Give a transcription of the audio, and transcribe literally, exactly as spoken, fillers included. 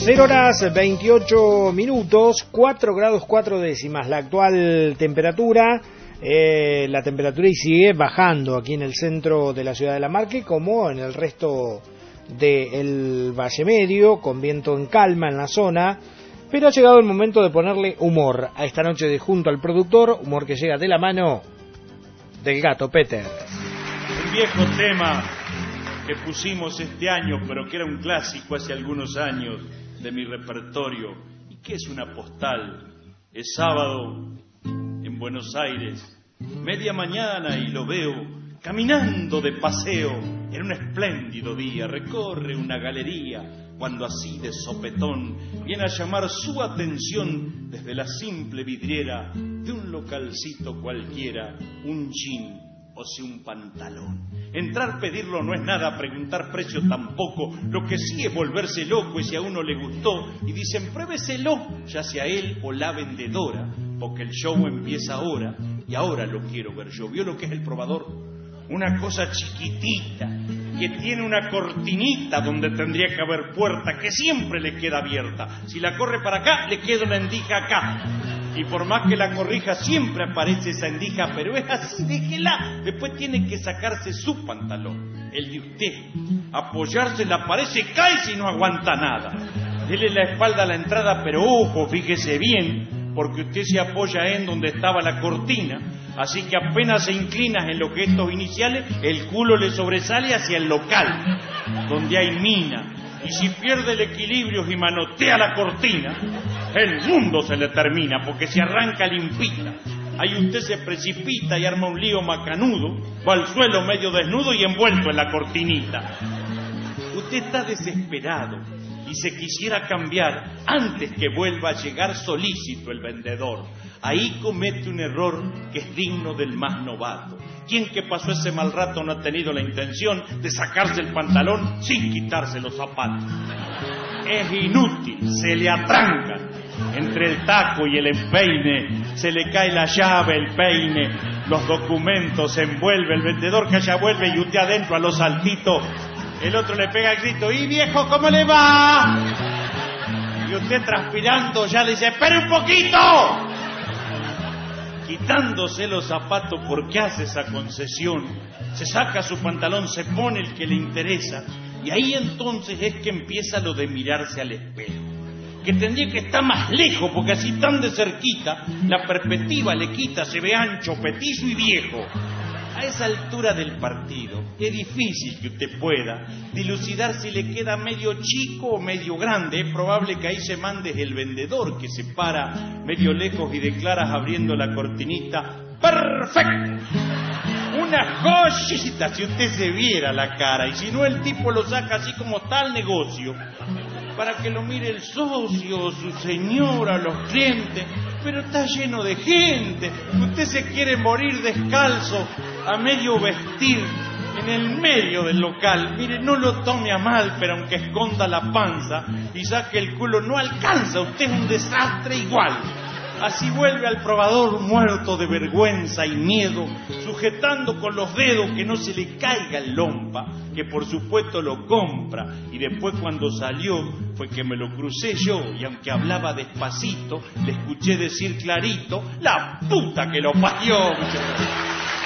cero horas veintiocho minutos, cuatro grados cuatro décimas la actual temperatura. Eh, la temperatura y sigue bajando aquí en el centro de la ciudad de La Marque, como en el resto del Valle Medio, con viento en calma en la zona. Pero ha llegado el momento de ponerle humor a esta noche de Junto al Productor, humor que llega de la mano del Gato Peter. Un viejo tema que pusimos este año, pero que era un clásico hace algunos años de mi repertorio, y que es una postal. Es sábado en Buenos Aires, media mañana, y lo veo caminando de paseo en un espléndido día. Recorre una galería cuando así de sopetón viene a llamar su atención desde la simple vidriera de un localcito cualquiera, un jean o si un pantalón. Entrar, pedirlo no es nada, preguntar precio tampoco. Lo que sí es volverse loco, y si a uno le gustó y dicen pruébeselo, ya sea él o la vendedora, porque el show empieza ahora y ahora lo quiero ver yo. ¿Vio lo que es el probador? Una cosa chiquitita que tiene una cortinita donde tendría que haber puerta, que siempre le queda abierta. Si la corre para acá, le queda una endija acá. Y por más que la corrija, siempre aparece esa endija, pero es así, déjela. Después tiene que sacarse su pantalón, el de usted, apoyarse en la pared, se cae si no aguanta nada. Dele la espalda a la entrada, pero ojo, fíjese bien, porque usted se apoya en donde estaba la cortina, así que apenas se inclina en los gestos iniciales, el culo le sobresale hacia el local, donde hay mina. Y si pierde el equilibrio y manotea la cortina, el mundo se le termina, porque se arranca limpita. Ahí usted se precipita y arma un lío macanudo, va al suelo medio desnudo y envuelto en la cortinita. Usted está desesperado y se quisiera cambiar antes que vuelva a llegar solícito el vendedor. Ahí comete un error que es digno del más novato. ¿Quién que pasó ese mal rato no ha tenido la intención de sacarse el pantalón sin quitarse los zapatos? Es inútil, se le atrancan. Entre el taco y el empeine, se le cae la llave, el peine, los documentos, se envuelve el vendedor que allá vuelve y usted adentro a los saltitos. El otro le pega el grito, ¡y viejo, cómo le va! Y usted transpirando ya le dice, ¡espere un poquito! Quitándose los zapatos porque hace esa concesión, se saca su pantalón, se pone el que le interesa, y ahí entonces es que empieza lo de mirarse al espejo, que tendría que estar más lejos, porque así tan de cerquita la perspectiva le quita, se ve ancho, petizo y viejo. A esa altura del partido es difícil que usted pueda dilucidar si le queda medio chico o medio grande. Es probable que ahí se mande el vendedor, que se para medio lejos y declara abriendo la cortinita, ¡perfecto! Una joyita, si usted se viera la cara, y si no el tipo lo saca así como está el negocio, para que lo mire el socio, su señora, los clientes, pero está lleno de gente. Usted se quiere morir descalzo, a medio vestir, en el medio del local. Mire, no lo tome a mal, pero aunque esconda la panza y saque el culo, no alcanza, usted es un desastre igual. Así vuelve al probador muerto de vergüenza y miedo, sujetando con los dedos que no se le caiga el lompa, que por supuesto lo compra, y después cuando salió fue que me lo crucé yo, y aunque hablaba despacito, le escuché decir clarito, ¡la puta que lo parió!